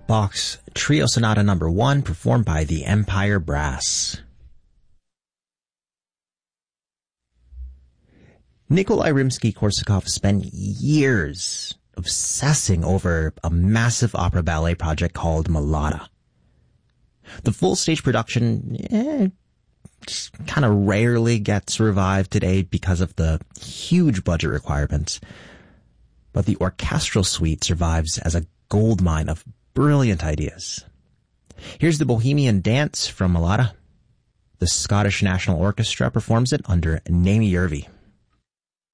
Bach's Trio Sonata No. 1, performed by the Empire Brass. Nikolai Rimsky-Korsakov spent years obsessing over a massive opera ballet project called Mlada. The full stage production kind of rarely gets revived today because of the huge budget requirements, but the orchestral suite survives as a goldmine of brilliant ideas. Here's the Bohemian Dance from Mlada. The Scottish National Orchestra performs it under Naomi Yervi.